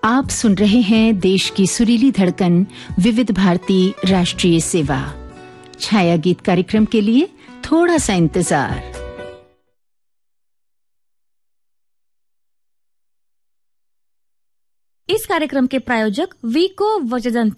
आप सुन रहे हैं देश की सुरीली धड़कन विविध भारती राष्ट्रीय सेवा। छाया गीत कार्यक्रम के लिए थोड़ा सा इंतजार। इस कार्यक्रम के प्रायोजक वीको वज्रदंत